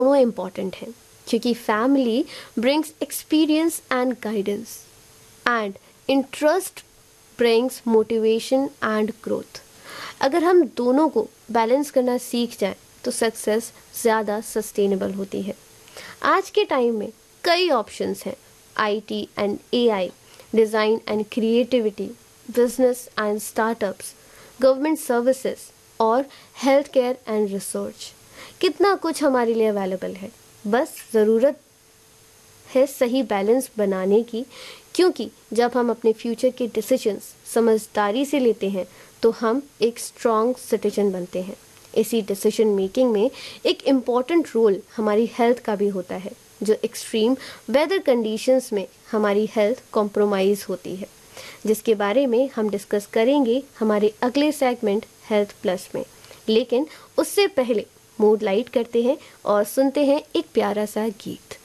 दोनों इम्पॉर्टेंट हैं क्योंकि family brings experience and guidance and interest brings motivation and growth. अगर हम दोनों को बैलेंस करना सीख जाएं तो सक्सेस ज़्यादा सस्टेनेबल होती है। आज के टाइम में कई ऑप्शंस हैं, IT and AI, design and creativity, business and startups, government services और हेल्थ केयर एंड रिसर्च। कितना कुछ हमारे लिए अवेलेबल है, बस ज़रूरत है सही बैलेंस बनाने की, क्योंकि जब हम अपने फ्यूचर के डिसीजंस समझदारी से लेते हैं तो हम एक स्ट्रॉन्ग सिटीजन बनते हैं। इसी डिसीजन मेकिंग में एक इम्पॉर्टेंट रोल हमारी हेल्थ का भी होता है, जो एक्सट्रीम वेदर कंडीशंस में हमारी हेल्थ कॉम्प्रोमाइज़ होती है, जिसके बारे में हम डिस्कस करेंगे हमारे अगले सेगमेंट हेल्थ प्लस में। लेकिन उससे पहले मूड लाइट करते हैं और सुनते हैं एक प्यारा सा गीत।